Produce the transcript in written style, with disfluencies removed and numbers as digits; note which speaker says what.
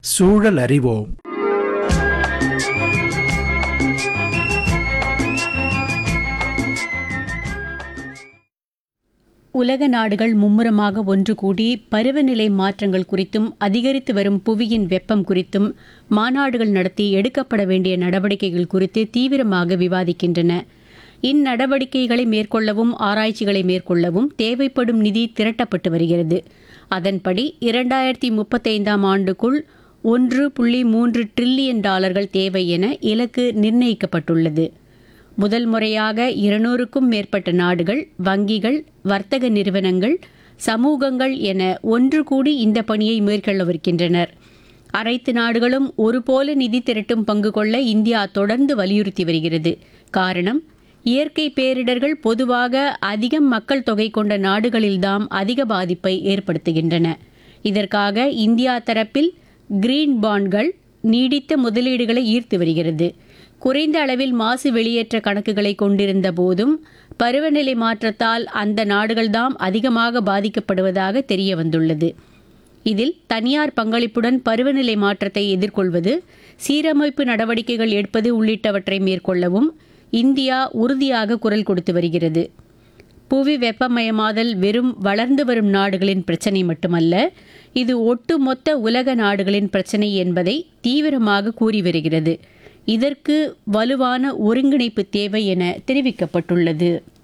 Speaker 1: சூழல் அறிவோம்.
Speaker 2: உலக நாடுகள் மும்முரமாக ஒன்று கூடி பருவநிலை மாற்றங்கள் குறித்தும் அதிகரித்து வரும் புவியின் வெப்பம் குறித்தும் மாநாடுகள் நடத்தி எடுக்கப்பட வேண்டிய நடவடிக்கைகள் குறித்து தீவிரமாக விவாதிக்கின்றன. இந்நடவடிக்கைகளை மேற்கொள்ளவும் ஆராய்ச்சிகளை மேற்கொள்ளவும் தேவைப்படும் நிதி திரட்டப்பட்டு வருகிறது. அதன்படி 2035ஆம் ஆண்டுக்குள் $1.3 டிரில்லியன் தேவை என இலக்கு நிர்ணயிக்கப்பட்டுள்ளது. முதல் முறையாக 200க்கும் மேற்பட்ட நாடுகள், வங்கிகள், வர்த்தக நிறுவனங்கள், சமூகங்கள் என ஒன்று கூடி இந்த பணியை மேற்கொள்ளவிருக்கின்றனர். அனைத்து நாடுகளும் ஒருபோல நிதி திரட்டும் பங்கு கொள்ள இந்தியா தொடர்ந்து வலியுறுத்தி வருகிறது. காரணம், இயற்கை பேரிடர்கள் பொதுவாக அதிகம் மக்கள் தொகை கொண்ட நாடுகளில்தான் அதிக பாதிப்பை ஏற்படுத்துகின்றன. இதற்காக இந்தியா தரப்பில் கிரீன் பாண்ட்கள் நீடித்த முதலீடுகளை ஈர்த்து வருகிறது. குறைந்த அளவில் மாசு வெளியேற்ற கணக்குகளை கொண்டிருந்த போதும் பருவநிலை மாற்றத்தால் அந்த நாடுகள்தாம் அதிகமாக பாதிக்கப்படுவதாக தெரிய வந்துள்ளது. இதில் தனியார் பங்களிப்புடன் பருவநிலை மாற்றத்தை எதிர்கொள்வது, சீரமைப்பு நடவடிக்கைகள் எடுப்பது உள்ளிட்டவற்றை மேற்கொள்ளவும் இந்தியா உறுதியாக குரல் கொடுத்து வருகிறது. புவி வெப்பமயமாதல் வெறும் வளர்ந்து வரும் நாடுகளின் பிரச்சினை மட்டுமல்ல, இது ஒட்டுமொத்த உலக நாடுகளின் பிரச்சினை என்பதை தீவிரமாக கூறி வருகிறது. இதற்கு வலுவான ஒருங்கிணைப்பு தேவை என தெரிவிக்கப்பட்டுள்ளது.